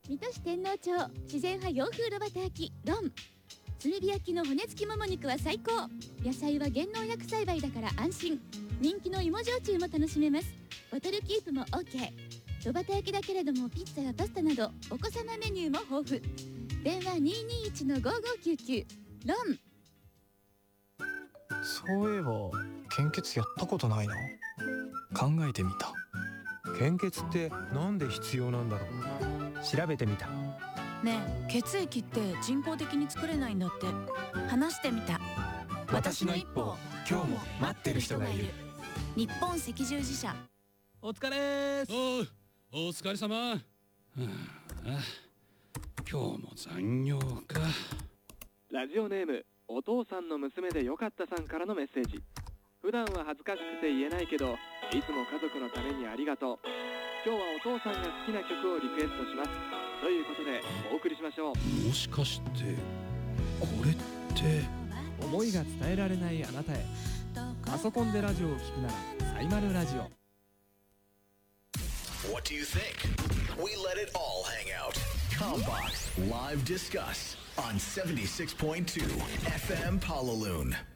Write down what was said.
水戸市天王町自然派洋風炉端焼きロン。炭火焼きの骨付きもも肉は最高。野菜は減農薬栽培だから安心。人気の芋焼酎も楽しめます。ボトルキープも OK。 炉端焼きだけれどもピッツァやパスタなどお子様メニューも豊富。電話 221-5599 ロン。 そういえば献血やったことないな。考えてみた。 献血ってなんで必要なんだろう。調べてみた。 ねえ、血液って人工的に作れないんだって。話してみた。 私の一歩を今日も待ってる人がいる。 日本赤十字社。 お疲れーす。 お疲れ様。今日も残業か。 ラジオネームお父さんの娘でよかったさんからのメッセージ。普段は恥ずかしくて言えないけどいつも家族のためにありがとう。今日はお父さんが好きな曲をリクエストしますということでお送りしましょう。 もしかしてこれって思いが伝えられないあなたへ。パソコンでラジオを聞くならサイマルラジオ。 What do you think? We let it all hang out. Combox Live Discuss on 76.2 FM Palaloon.